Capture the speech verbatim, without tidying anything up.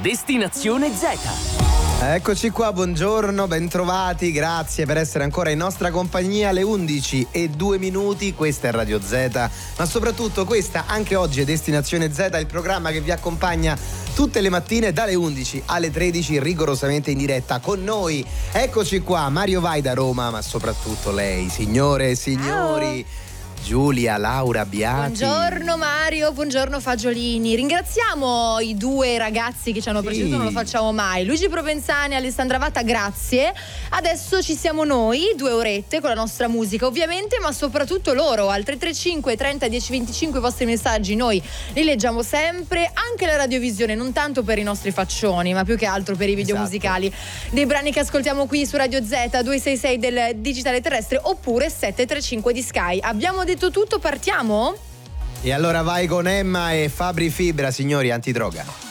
Destinazione Z. Eccoci qua, buongiorno, bentrovati, grazie per essere ancora in nostra compagnia. Alle undici e due minuti, questa è Radio Z, ma soprattutto questa anche oggi è Destinazione Z, il programma che vi accompagna tutte le mattine dalle undici alle tredici rigorosamente in diretta con noi. Eccoci qua, Mario Vai da Roma, ma soprattutto lei, signore e signori. Ciao. Giulia Laura Biati. Buongiorno Mario, buongiorno Fagiolini. Ringraziamo i due ragazzi che ci hanno preceduto, sì. Non lo facciamo mai. Luigi Provenzani e Alessandra Vatta, grazie. Adesso ci siamo noi, due orette con la nostra musica ovviamente, ma soprattutto loro. Al tre tre cinque trenta dieci venticinque i vostri messaggi noi li leggiamo sempre. Anche la radiovisione, non tanto per i nostri faccioni, ma più che altro per i video esatto. musicali dei brani che ascoltiamo qui su Radio Z, due sei sei del digitale terrestre oppure sette tre cinque di Sky. Abbiamo detto tutto, partiamo? E allora vai con Emma e Fabri Fibra, signori, antidroga.